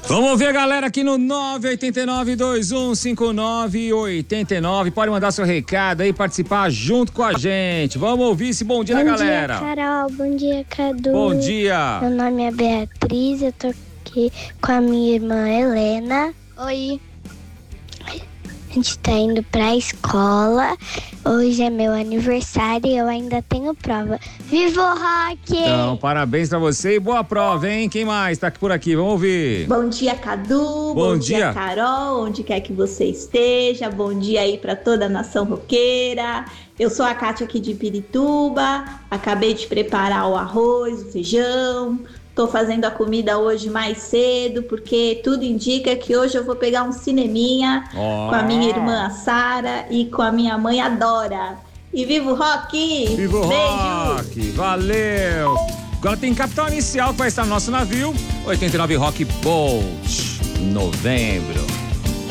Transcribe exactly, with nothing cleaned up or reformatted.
Vamos ouvir a galera aqui no nove oito nove, dois um cinco nove, oito nove. Pode mandar seu recado aí, participar junto com a gente. Vamos ouvir esse bom dia da galera. Bom dia, Carol. Bom dia, Cadu. Bom dia. Meu nome é Beatriz, eu tô aqui com a minha irmã Helena. Oi. A gente tá indo pra escola. Hoje é meu aniversário e eu ainda tenho prova. Viva o rock! Então, parabéns pra você e boa prova, hein? Quem mais tá por aqui? Vamos ouvir. Bom dia, Cadu. Bom, bom dia. dia, Carol. Onde quer que você esteja. Bom dia aí pra toda a nação roqueira. Eu sou a Kátia aqui de Pirituba. Acabei de preparar o arroz, o feijão. Tô fazendo a comida hoje mais cedo, porque tudo indica que hoje eu vou pegar um cineminha oh. com a minha irmã Sara e com a minha mãe Adora. E viva o rock! Viva o Beijo! rock! Valeu! Agora tem Capital Inicial que vai estar no nosso navio. oitenta e nove Rock Bolt, novembro.